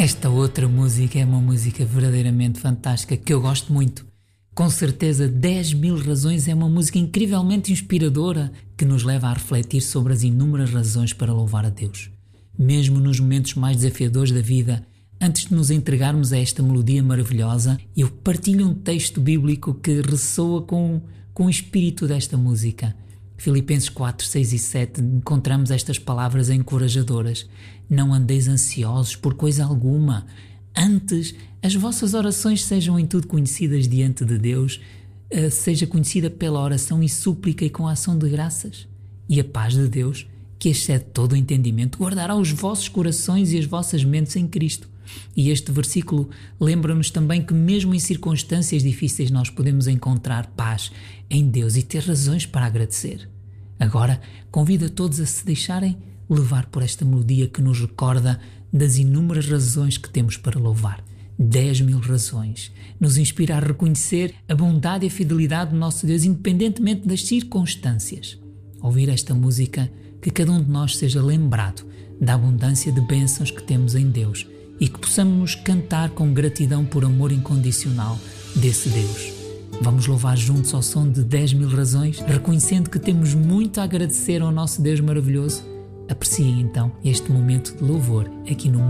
Esta outra música é uma música verdadeiramente fantástica que eu gosto muito. Com certeza 10.000 razões é uma música incrivelmente inspiradora que nos leva a refletir sobre as inúmeras razões para louvar a Deus. Mesmo nos momentos mais desafiadores da vida, antes de nos entregarmos a esta melodia maravilhosa, eu partilho um texto bíblico que ressoa com o espírito desta música. Filipenses 4, 6 e 7 encontramos estas palavras encorajadoras. Não andeis ansiosos por coisa alguma. Antes, as vossas orações sejam em tudo conhecidas diante de Deus, seja conhecida pela oração e súplica e com a ação de graças. E a paz de Deus, que excede todo o entendimento, guardará os vossos corações e as vossas mentes em Cristo. E este versículo lembra-nos também que mesmo em circunstâncias difíceis nós podemos encontrar paz em Deus e ter razões para agradecer. Agora, convido a todos a se deixarem levar por esta melodia que nos recorda das inúmeras razões que temos para louvar. 10.000 razões. Nos inspira a reconhecer a bondade e a fidelidade do nosso Deus, independentemente das circunstâncias. Ouvir esta música, que cada um de nós seja lembrado da abundância de bênçãos que temos em Deus e que possamos cantar com gratidão por amor incondicional desse Deus. Vamos louvar juntos ao som de 10.000 razões, reconhecendo que temos muito a agradecer ao nosso Deus maravilhoso. Aprecie então este momento de louvor aqui no